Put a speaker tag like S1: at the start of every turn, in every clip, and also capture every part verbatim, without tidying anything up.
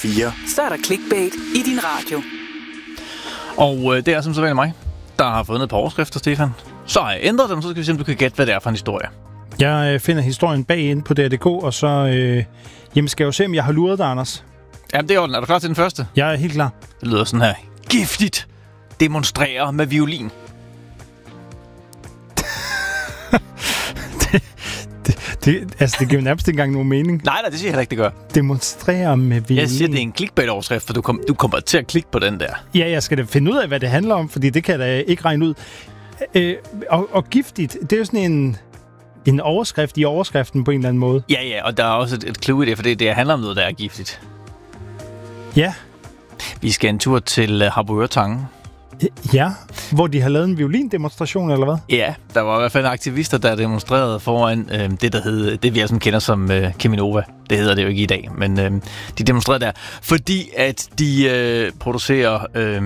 S1: fire.
S2: Så er der clickbait i din radio.
S3: Og øh, det er som så vel mig, der har fundet et par overskrifter, Stefan. Så har jeg ændret dem, så skal vi se, om du kan gætte, hvad det er for en historie.
S4: Jeg øh, finder historien bag inde på D R punktum D K, og så øh, jamen skal jeg jo se, om jeg har luret dig, Anders.
S3: Jamen, det er orden. Er du klar til den første?
S4: Jeg er helt klar.
S3: Det lyder sådan her. Giftigt demonstrerer med violin.
S4: det, det, det, altså, det giver nærmest ikke engang nogen mening.
S3: Nej, nej, det siger jeg heller ikke, det gør.
S4: Demonstrerer med violin.
S3: Jeg siger, det er en clickbait-overskrift, for du, kom, du kommer til at klikke på den der.
S4: Ja, jeg skal da finde ud af, hvad det handler om, fordi det kan jeg da ikke regne ud. Øh, og, og giftigt, det er jo sådan en... En overskrift i overskriften på en eller anden måde.
S3: Ja, ja, og der er også et, et clue i det, for det, det handler om noget, der er giftigt.
S4: Ja.
S3: Vi skal en tur til uh, Harboøre Tange.
S4: Ja, hvor de har lavet en violindemonstration, eller hvad?
S3: Ja, der var i hvert fald aktivister, der demonstrerede foran øh, det, der hed, det vi altså kender som øh, Cheminova. Det hedder det jo ikke i dag, men øh, de demonstrerede der, fordi at de øh, producerer øh,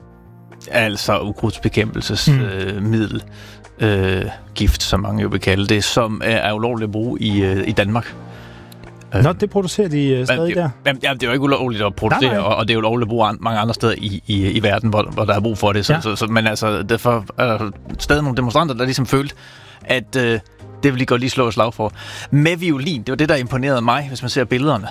S3: altså ukrudtsbekæmpelsesmiddel. Mm. Øh, gift, som mange jo vil kalde det, som er, er ulovligt at bruge i, øh, i Danmark.
S4: Nå, det producerer de øh, stadig
S3: det,
S4: der?
S3: Jamen, det er jo ikke ulovligt at producere, nej, nej. Og, og det er jo ulovligt at bruge an, mange andre steder i, i, i verden, hvor, hvor der er brug for det. Så, ja. så, så, men altså, derfor er der stadig nogle demonstranter, der ligesom følte, at øh, det vil de godt lige slå et slag for. Med violin, det var det, der imponerede mig, hvis man ser billederne.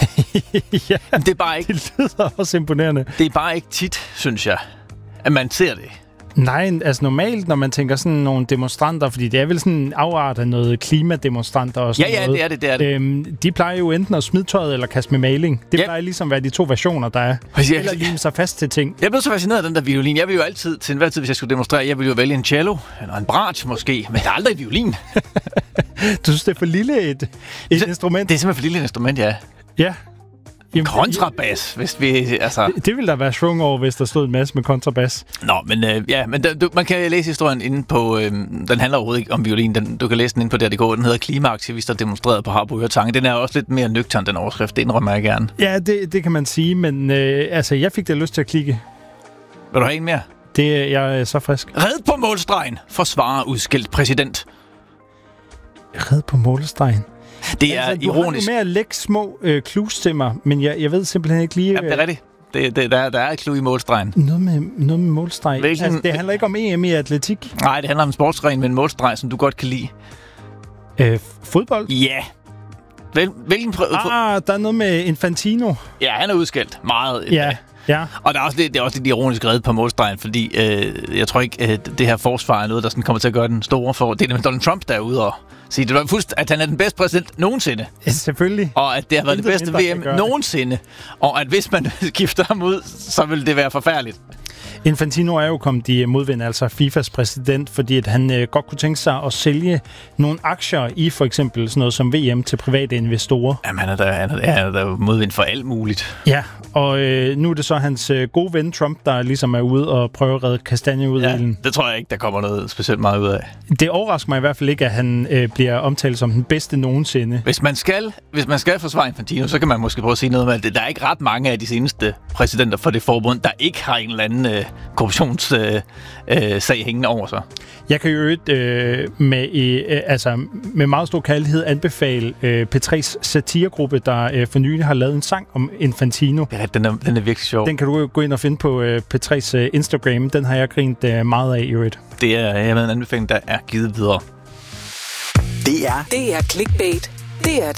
S4: Ja,
S3: det er bare ikke,
S4: det lyder også imponerende.
S3: Det er bare ikke tit, synes jeg, at man ser det.
S4: Nej, altså normalt, når man tænker sådan nogle demonstranter, fordi det er vel sådan en afart af noget klimademonstranter og sådan
S3: ja, ja,
S4: noget.
S3: det er det, det er det.
S4: Øhm, de plejer jo enten at smide tøjet eller kaste med maling. Det ja. plejer ligesom at være de to versioner, der er. Eller lime sig fast til ting.
S3: Jeg blev så fascineret af den der violin. Jeg vil jo altid, til enhver tid, hvis jeg skulle demonstrere, jeg ville jo vælge en cello, eller en bratsch måske, men der er aldrig et violin.
S4: Du synes, det er for lille et, et
S3: så,
S4: instrument?
S3: Det er simpelthen for lille et instrument, ja.
S4: Ja.
S3: Jamen, kontrabas, hvis vi... Altså...
S4: Det, det ville der være svung over, hvis der stod en masse med kontrabas.
S3: Nå, men øh, ja, men der, du, man kan læse historien inde på... Øh, den handler overhovedet ikke om violin. Den, du kan læse den inde på D R punktum D K. Den hedder Klimaaktivister demonstreret på Harboøre Tange. Den er også lidt mere nøgtern, den overskrift. Det indrømmer jeg gerne.
S4: Ja, det, det kan man sige, men øh, altså, jeg fik da lyst til at klikke.
S3: Vil du have en mere?
S4: Det, jeg er så frisk.
S3: Red på målstregen, forsvarer udskilt præsident.
S4: Red på målstregen?
S3: Det er
S4: altså,
S3: ironisk.
S4: Du har med at lægge små øh, clues til mig, men jeg, jeg ved simpelthen ikke lige...
S3: Ja, det er rigtigt. Det, det, der, der er et clue i målstregen.
S4: Noget med, noget med målstreg?
S3: Hvilken...
S4: Altså, det handler ikke om E M i atletik?
S3: Nej, det handler om en sportsgren med en målstreg, som du godt kan lide.
S4: Øh, fodbold?
S3: Ja. Hvil, hvilken... Pr-
S4: ah, der er noget med Infantino.
S3: Ja, han er udskældt meget.
S4: Ja. Ja.
S3: Og der er også lidt, det er også lidt ironisk reddet på målstregen, fordi øh, jeg tror ikke, at det her forsvar er noget, der sådan kommer til at gøre den store for... Det er nemlig Donald Trump, der er ude og sige, det var fuldst, at han er den bedste præsident nogensinde.
S4: Ja, selvfølgelig.
S3: Og at det har været det bedste V M nogensinde. Og at hvis man skifter ham ud, så vil det være forfærdeligt.
S4: Infantino er jo kommet i modvind, altså FIFAs præsident, fordi at han øh, godt kunne tænke sig at sælge nogle aktier i for eksempel sådan noget som V M til private investorer.
S3: Jamen, han er der, han er der, han er der modvind for alt muligt.
S4: Ja, og øh, nu er det så hans øh, gode ven Trump, der ligesom er ude og prøver at redde kastanje ud af ilden.
S3: Det tror jeg ikke, der kommer noget specielt meget ud af.
S4: Det overrasker mig i hvert fald ikke, at han øh, bliver omtalt som den bedste nogensinde.
S3: Hvis man skal, hvis man skal forsvare Infantino, så kan man måske prøve at sige noget med, at der er ikke ret mange af de seneste præsidenter for det forbund, der ikke har en eller anden øh, korruptionssag øh, øh, hængende over sig.
S4: Jeg kan jo øvrigt øh, med, øh, altså, med meget stor kærlighed anbefale øh, P tre's satiregruppe, der øh, for nylig har lavet en sang om Infantino.
S3: Ja, den er, den er virkelig sjov.
S4: Den kan du gå ind og finde på øh, P tre's øh, Instagram. Den har jeg grint øh, meget af i øvrigt.
S3: Det er jeg med en anbefaling, der er givet videre.
S1: Det er
S2: Det er clickbait. Det er